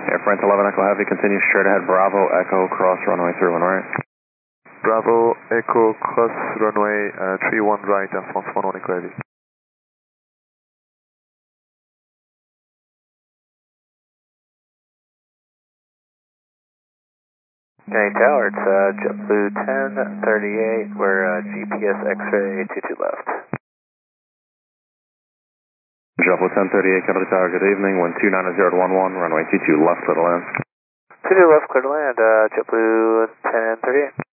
Air France 11 Echo Heavy, continue straight ahead, Bravo Echo, cross runway 31 right. Bravo Echo, cross runway 31 right, Air France 11 Echo Heavy. Okay, tower, it's JetBlue 1038, we're GPS X-ray 22 left. JetBlue 1038, Kennedy Tower, good evening, wind 290-11, runway 22 left, clear to land. 22 left, clear to land, JetBlue 1038.